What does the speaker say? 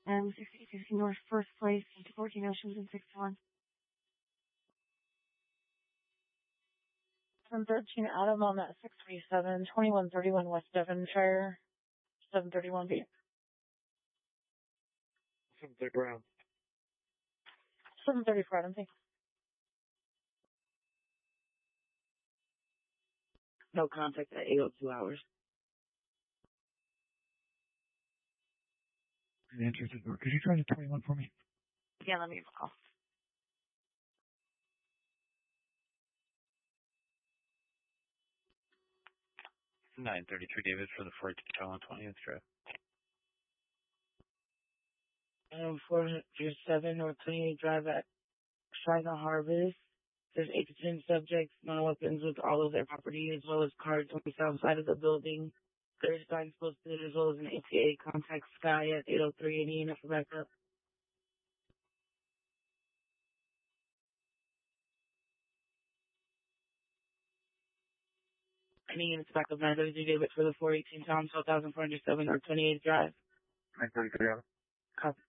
and 6050 North First Place, 14 Oceans and 61. 713 Adam on that 637, 2131 West Devonshire, 731 B. 730 Brown. 734 Adam, thanks. No contact at 802 hours. Interested. Could you try the 21 for me? Yeah, let me call. $933 David for the 14 Hotel on 20th Drive. 407 North 28th Drive at China Harvest. There's 8 to 10 subjects, no weapons with all of their property, as well as cards on the south side of the building. There's signs posted, as well as an ATA. Contact Sky at 803 and ENF for backup. Any units backup 933 David for the 418 Tom 12,407 or 28th Drive. 933 Adam. Copy.